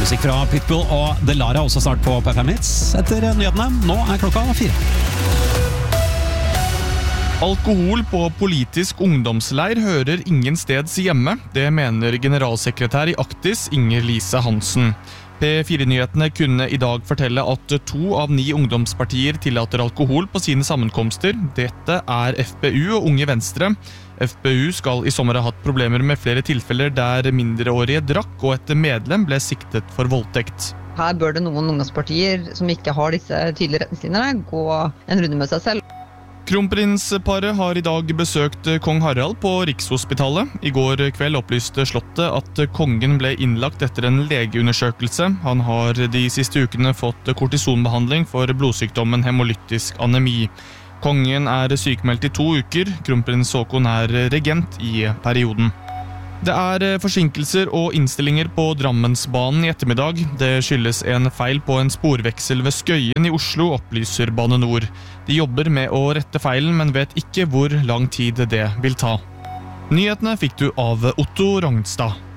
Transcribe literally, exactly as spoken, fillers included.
Musikk fra Pitbull og Delara også snart på P fem Hits. Etter nyhetene, nå er klokka fire. Alkohol på politisk ungdomsleir hører ingen steds hjemme. Det mener generalsekretær i Actis, Inger Lise Hansen. P fire-nyhetene kunne i dag fortelle at to av ni ungdomspartier tillater alkohol på sine sammenkomster. Dette er F P U og Unge Venstre. F P U skal i sommer ha hatt problemer med flere tilfeller der mindreårige drakk, og et medlem ble siktet for voldtekt. Her bør det noen ungdomspartier som ikke har disse tydelige retningslinjene gå en runde med seg selv. Kronprinsparet har i dag besøkt kong Harald på Rikshospitalet. I går kveld opplyste slottet at kongen ble innlagt etter en legeundersøkelse. Han har de siste ukene fått kortisonbehandling for blodsykdommen hemolytisk anemi. Kongen er sykemeldt i to uker. Kronprins Haakon er regent i perioden. Det er forsinkelser og innstillinger på Drammensbanen i ettermiddag. Det skyldes en feil på en sporveksel ved Skøyen i Oslo, opplyser Bane Nor. De jobber med å rette feilen, men vet ikke hvor lang tid det vil ta. Nyhetene fikk du av Otto Rognstad.